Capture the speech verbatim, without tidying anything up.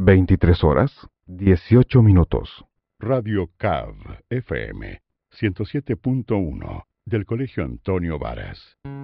veintitrés horas, dieciocho minutos. Radio C A V F M ciento siete punto uno del Colegio Antonio Varas.